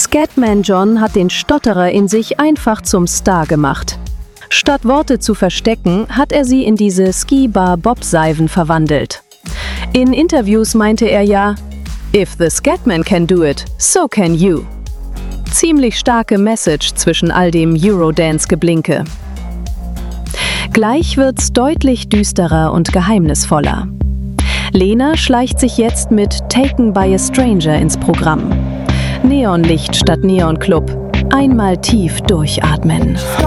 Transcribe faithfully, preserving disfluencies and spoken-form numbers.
Scatman John hat den Stotterer in sich einfach zum Star gemacht. Statt Worte zu verstecken, hat er sie in diese Ski-Bar-Bob-Seifen verwandelt. In Interviews meinte er ja, "If the Scatman can do it, so can you." Ziemlich starke Message zwischen all dem Eurodance-Geblinke. Gleich wird's deutlich düsterer und geheimnisvoller. Lena schleicht sich jetzt mit Taken by a Stranger ins Programm. Neonlicht statt Neonclub. Einmal tief durchatmen.